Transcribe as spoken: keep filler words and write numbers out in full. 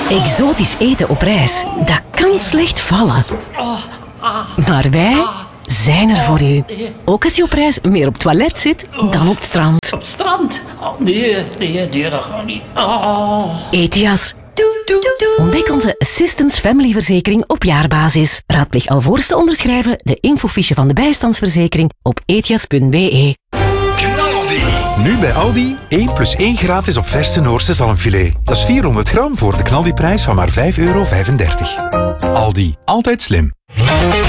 Exotisch eten op reis, dat kan slecht vallen. Maar wij zijn er voor u. Ook als je op reis meer op het toilet zit dan op het strand. Op het strand? Oh, nee, nee, nee, dat gaat niet. Oh. Etias. Ontdek onze Assistance Family verzekering op jaarbasis. Raadpleeg alvorens te onderschrijven de infofiche van de bijstandsverzekering op etias punt be. Nu bij Aldi, één plus één gratis op verse Noorse zalmfilet. Dat is vierhonderd gram voor de knaldiprijs van maar vijf euro vijfendertig. Aldi, altijd slim.